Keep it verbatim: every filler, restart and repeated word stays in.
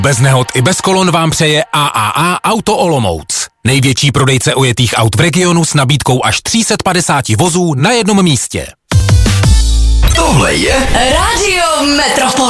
Bez nehod i bez kolon vám přeje A A A Auto Olomouc. Největší prodejce ojetých aut v regionu s nabídkou až tři sta padesát vozů na jednom místě. Tohle je Rádio Metropol.